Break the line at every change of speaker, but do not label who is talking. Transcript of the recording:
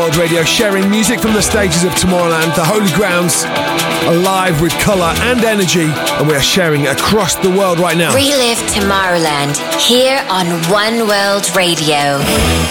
World Radio, sharing music from the stages of Tomorrowland, the Holy Grounds, alive with colour and energy, and we are sharing it across the world right now.
Relive Tomorrowland here on One World Radio.